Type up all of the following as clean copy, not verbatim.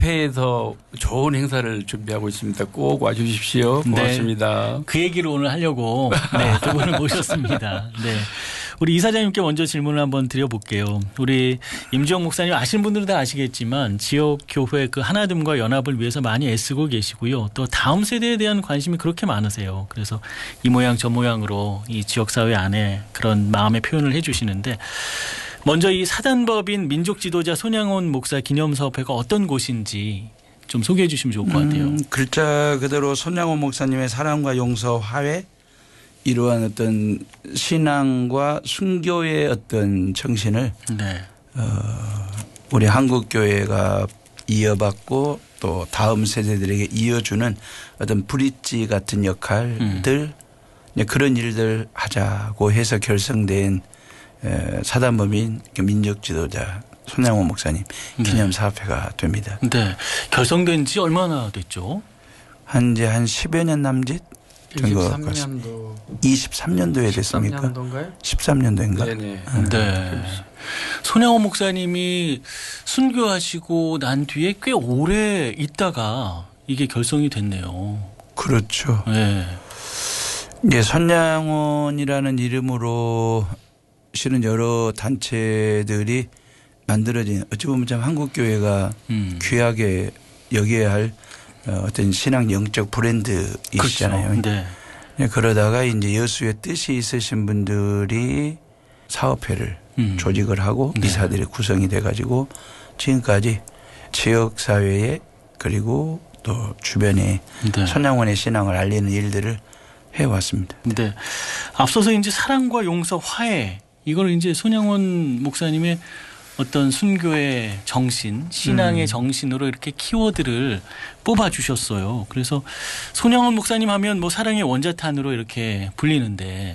사업회에서 좋은 행사를 준비하고 있습니다. 꼭 와주십시오. 고맙습니다. 네, 그 얘기를 오늘 하려고 네, 두 분을 모셨습니다. 네. 우리 이사장님께 먼저 질문을 한번 드려볼게요. 우리 임지영 목사님 아시는 분들은 다 아시겠지만 지역 교회 그 하나됨과 연합을 위해서 많이 애쓰고 계시고요. 또 다음 세대에 대한 관심이 그렇게 많으세요. 그래서 이 모양 저 모양으로 이 지역사회 안에 그런 마음의 표현을 해 주시는데 먼저 이 사단법인 민족지도자 손양원 목사 기념사업회가 어떤 곳인지 좀 소개해 주시면 좋을 것 같아요. 글자 그대로 손양원 목사님의 사랑과 용서 화해 이러한 어떤 신앙과 순교의 어떤 정신을 네. 우리 한국교회가 이어받고 또 다음 세대들에게 이어주는 어떤 브릿지 같은 역할들 그런 일들 하자고 해서 결성된 사단법인 민족지도자 손양원 목사님 기념사업회가 됩니다. 네. 결성된 지 얼마나 됐죠? 한 10여 년 남짓? 23년도. 23년도에 됐습니까? 13년도인가요? 13년도인가? 네네. 네. 손양원 목사님이 순교하시고 난 뒤에 꽤 오래 있다가 이게 결성이 됐네요. 그렇죠. 네. 예, 손양원이라는 이름으로 실은 여러 단체들이 만들어진 어찌 보면 참 한국교회가 귀하게 여겨야 할 어떤 신앙 영적 브랜드이시잖아요. 그렇죠. 네. 그러다가 이제 여수의 뜻이 있으신 분들이 사업회를 조직을 하고 네. 이사들이 구성이 돼 가지고 지금까지 지역사회에 그리고 또 주변에 네. 손양원의 신앙을 알리는 일들을 해왔습니다. 네. 앞서서 이제 사랑과 용서, 화해 이걸 이제 손양원 목사님의 어떤 순교의 정신, 신앙의 정신으로 이렇게 키워드를 뽑아 주셨어요. 그래서 손양원 목사님 하면 뭐 사랑의 원자탄으로 이렇게 불리는데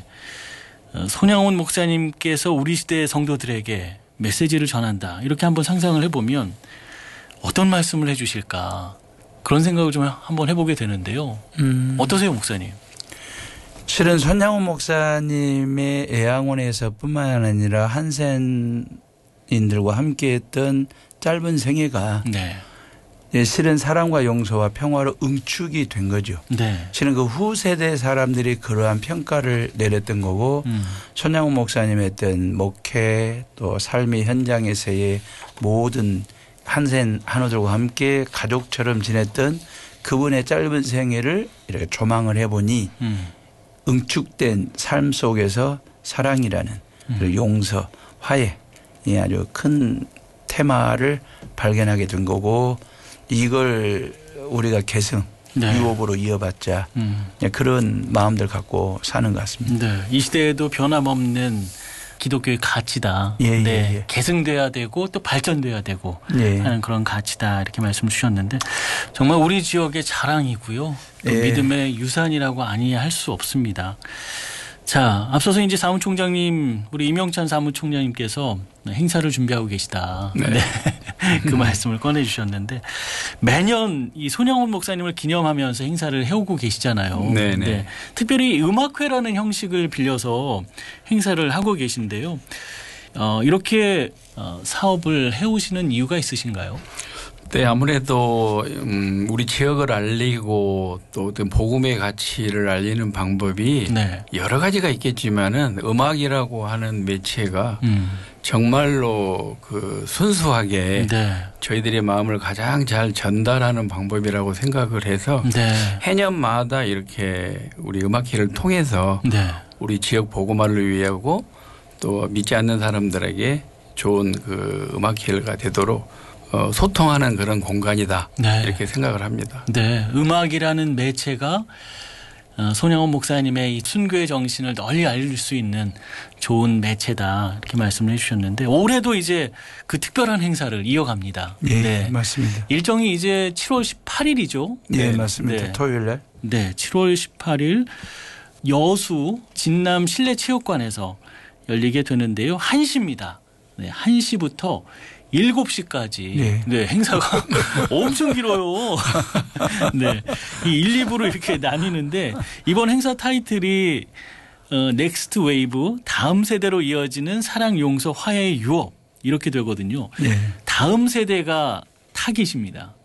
손양원 목사님께서 우리 시대의 성도들에게 메시지를 전한다. 이렇게 한번 상상을 해보면 어떤 말씀을 해 주실까 그런 생각을 좀 한번 해보게 되는데요. 어떠세요, 목사님? 실은 손양원 목사님의 애양원에서뿐만 아니라 한센인들과 함께했던 짧은 생애가 네. 실은 사랑과 용서와 평화로 응축이 된 거죠. 네. 실은 그 후세대 사람들이 그러한 평가를 내렸던 거고 손양원 목사님의 했던 목회 또 삶의 현장에서의 모든 한센 한우들과 함께 가족처럼 지냈던 그분의 짧은 생애를 이렇게 조망을 해보니 응축된 삶 속에서 사랑이라는 그리고 용서, 화해 이 아주 큰 테마를 발견하게 된 거고 이걸 우리가 계승, 네. 유업으로 이어받자 그런 마음들 갖고 사는 것 같습니다. 네. 이 시대에도 변함없는 기독교의 가치다. 예, 네. 예, 예. 계승돼야 되고 또 발전돼야 되고 예. 하는 그런 가치다 이렇게 말씀 주셨는데 정말 우리 지역의 자랑이고요. 또 예. 믿음의 유산이라고 아니야 할 수 없습니다. 자, 앞서서 이제 사무총장님, 우리 임영찬 사무총장님께서 행사를 준비하고 계시다. 네. 네. 그 말씀을 꺼내 주셨는데 매년 이 손양원 목사님을 기념하면서 행사를 해오고 계시잖아요. 네네. 네. 특별히 음악회라는 형식을 빌려서 행사를 하고 계신데요. 이렇게 사업을 해오시는 이유가 있으신가요? 네, 아무래도 우리 지역을 알리고 또 어떤 복음의 가치를 알리는 방법이 네. 여러 가지가 있겠지만은 음악이라고 하는 매체가 정말로 그 순수하게 네. 저희들의 마음을 가장 잘 전달하는 방법이라고 생각을 해서 네. 해년마다 이렇게 우리 음악회를 통해서 네. 우리 지역 복음화를 위하고 또 믿지 않는 사람들에게 좋은 그 음악회가 되도록 소통하는 그런 공간이다. 네. 이렇게 생각을 합니다. 네. 음악이라는 매체가 손양원 목사님의 이 순교의 정신을 널리 알릴 수 있는 좋은 매체다. 이렇게 말씀을 해 주셨는데 올해도 이제 그 특별한 행사를 이어갑니다. 예, 네. 맞습니다. 일정이 이제 7월 18일이죠. 예, 네. 맞습니다. 네. 토요일 날. 네. 7월 18일 여수 진남 실내체육관에서 열리게 되는데요. 1시입니다. 네. 1시부터 7시까지 네. 네, 행사가 엄청 길어요. 네. 이 1, 2부로 이렇게 나뉘는데 이번 행사 타이틀이 넥스트 웨이브 다음 세대로 이어지는 사랑 용서 화해의 유업 이렇게 되거든요. 네. 다음 세대가 타깃입니다.